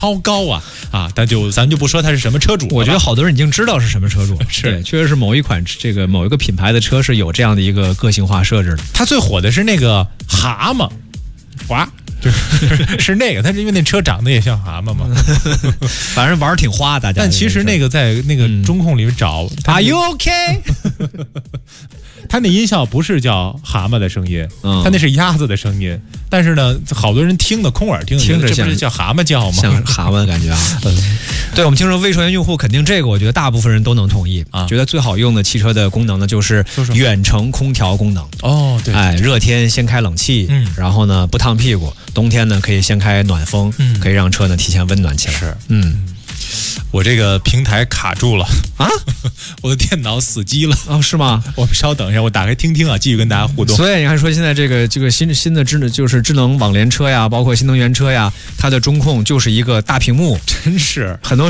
超高啊！咱就不说它是什么车主了， 我觉得好多人已经知道是什么车主了。 是， 对，确实是某一个品牌的车是有这样的一个个性化设置的。 它最火的是那个蛤蟆，是那个，它是因为那车长得也像蛤蟆嘛。 反正玩挺花，大家。 但其实那个在那个中控里面找 ，Are you OK？ 它那音效不是叫蛤蟆的声音，它那是鸭子的声音。但是呢，好多人听的空耳听着这不是叫蛤蟆叫吗？ 像蛤蟆的感觉啊。对，我们听说未成年用户肯定这个，我觉得大部分人都能同意啊。觉得最好用的汽车的功能呢，就是远程空调功能。 哦，对， 热天先开冷气，然后呢不烫屁股；冬天呢可以先开暖风，可以让车呢提前温暖起来。 是，我这个平台卡住了啊！我的电脑死机了是吗？ 我稍等一下，我打开听听啊，继续跟大家互动。 所以你看，说现在这个新的智能网联车呀，包括新能源车呀，它的中控就是一个大屏幕， 真是很多。